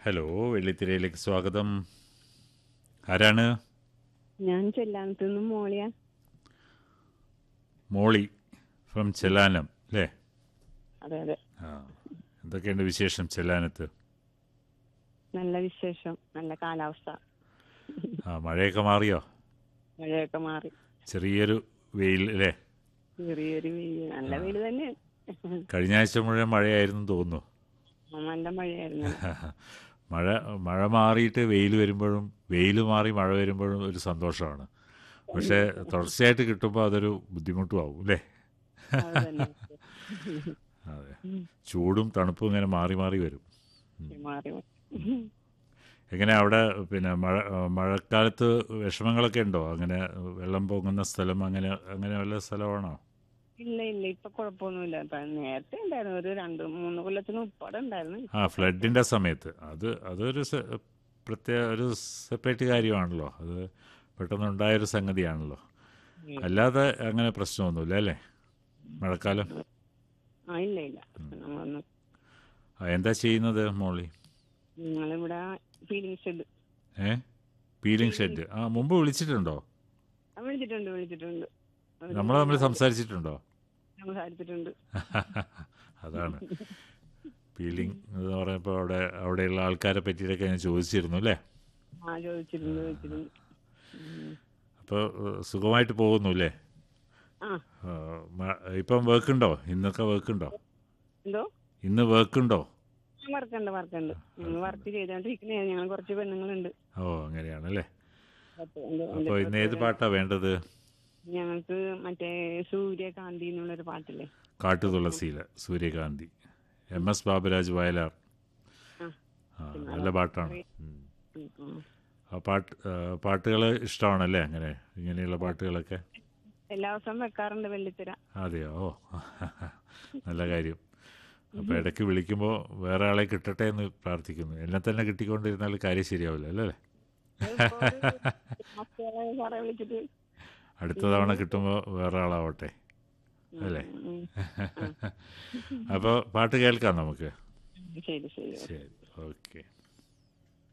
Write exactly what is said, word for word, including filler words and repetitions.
Hello, വെള്ളിത്തിരയിലേക്ക് സ്വാഗതം. ആരാണ്? ഞാൻ ചെല്ലാനത്തുനിന്ന് മോളിയാ. മോളി ഫ്രം ചെല്ലാനം അല്ലേ? അതെ അതെ, ആ, എന്തൊക്കെയുണ്ട് വിശേഷം ചെല്ലാനത്ത്? നല്ല വിശേഷം, നല്ല കാലാവസ്ഥ. ആ, മഴയൊക്കെ മാറിയോ? മഴയൊക്കെ മാറി, ചെറിയൊരു വെയിൽ അല്ലേ? ചെറിയൊരു വെയിൽ, നല്ല ആ, വെയിൽ തന്നെ. കഴിഞ്ഞ ആഴ്ച മുഴുവൻ മഴയായിരുന്നു തോന്നുന്നു. നല്ല മഴയായിരുന്നു. മഴ മഴ മാറിയിട്ട് വെയിൽ വരുമ്പോഴും വെയിൽ മാറി മഴ വരുമ്പോഴും ഒരു സന്തോഷമാണ്. പക്ഷേ തുടർച്ചയായിട്ട് കിട്ടുമ്പോൾ അതൊരു ബുദ്ധിമുട്ടും ആവും അല്ലേ? അത് തന്നെ. അതെ, ചൂടും തണുപ്പും ഇങ്ങനെ മാറി മാറി വരും. മാറി മാറി. എങ്ങനെ അവിടെ പിന്നെ മഴ മഴക്കാലത്ത് വിഷമങ്ങളൊക്കെ ഉണ്ടോ? അങ്ങനെ വെള്ളം പൊങ്ങുന്ന സ്ഥലം അങ്ങനെ അങ്ങനെ വല്ല സ്ഥലമാണോ? ഇല്ല ഇല്ല, ഇപ്പൊ കുഴപ്പമൊന്നുമില്ല. ഇപ്പൊ നേരത്തെ ഉണ്ടായിരുന്നു, ഒരു രണ്ട് മൂന്ന് കൊല്ലത്തിന് ഉപ്പാടെ ഉണ്ടായിരുന്നു. ആ, ഇപ്പൊ കുഴപ്പമില്ല. ഫ്ലഡിൻ്റെ സമയത്ത് അത് അതൊരു സെ- പ്രത്യേക ഒരു സെപ്പറേറ്റ് കാര്യമാണല്ലോ. അത് പെട്ടെന്നുണ്ടായൊരു സംഗതിയാണല്ലോ. ഉം. അല്ലാതെ അങ്ങനെ പ്രശ്നമൊന്നുമില്ല അല്ലേ മഴക്കാലം? ആ ഇല്ല ഇല്ല, നമ്മളൊന്ന് ആ, എന്താ ചെയ്യുന്നത് മോളി? നിങ്ങളിവിടെ ഫീലിംഗ് ഷെഡ്. ഏ പീലിംഗ് ഫീലിംഗ് ഷെഡ്. ആ, മുമ്പ് വിളിച്ചിട്ടുണ്ടോ? വിളിച്ചിട്ടുണ്ട് വിളിച്ചിട്ടുണ്ട് ഒരു നമ്മൾ തമ്മിൽ സംസാരിച്ചിട്ടുണ്ടോ? സംസാരിച്ചിട്ടുണ്ട്. അതാണ് പീലിംഗ് എന്ന് പറയുമ്പോൾ അവിടെ അവിടെയുള്ള ആൾക്കാരെ പറ്റിയിട്ടൊക്കെ ഞാൻ ചോദിച്ചിരുന്നു അല്ലേ? ആ ചോദിച്ചിരുന്നു ചോദിച്ചിരുന്നു. ഉം. അപ്പോൾ സുഖമായിട്ട് പോകുന്നു അല്ലേ? ആ ആ, മ- ഇപ്പം വർക്കുണ്ടോ? ഇന്നൊക്കെ വർക്കുണ്ടോ? എന്തോ ഇന്ന് വർക്കുണ്ടോ? വർക്കുണ്ട് വർക്കുണ്ട് ഞങ്ങൾ വർക്ക് ചെയ്തോണ്ടിരിക്കുന്നേ. ഞങ്ങൾ കുറച്ച് പെണ്ണുങ്ങളുണ്ട്. ഓ, അങ്ങനെയാണല്ലേ. പത്ത് എൻ്റെ എൻ്റെ അപ്പോൾ ഇന്ന് പത്ത് ഏത് പേര്. പാട്ടാണ് വേണ്ടത്? ഞങ്ങൾക്ക് മറ്റേ സൂര്യകാന്തി എന്നുള്ളൊരു പാട്ടില്ലേ? കാട്ടുതുളസിയിലെ സൂര്യകാന്തി, എം എസ് ബാബുരാജ് വയലാർ. ആ ആ, പിന്നെ നല്ല പാട്ടാണ്. ഉം. ഉം, ഉം. ആ പാട്ട് പാട്ടുകൾ ഇഷ്ടമാണല്ലേ? അങ്ങനെ ഇങ്ങനെയുള്ള പാട്ടുകളൊക്കെ എല്ലാ ദിവസവും വെക്കാറുണ്ട് വെള്ളിത്തിര. അതെയോ? ഓ, നല്ല കാര്യം. അപ്പോൾ ഇടയ്ക്ക് വിളിക്കുമ്പോൾ വേറെ ആളെ കിട്ടട്ടെ എന്ന് പ്രാർത്ഥിക്കുന്നു. എന്നെ തന്നെ കിട്ടിക്കൊണ്ടിരുന്നാൽ കാര്യം ശരിയാവില്ല അല്ലേ? ഇപ്പൊ ഒരു മക്കളെ സാറേ വിളിച്ചിട്ട് അടുത്ത തവണ ഇല്ലെങ്കിൽ കിട്ടുമ്പോൾ വേറെ ആളാവട്ടെ ഉം, അല്ലേ? ഉം, ഉം. അപ്പോൾ പാട്ട് കേൾക്കാം നമുക്ക്. ശരി ശരി. ശരി, ഓക്കെ.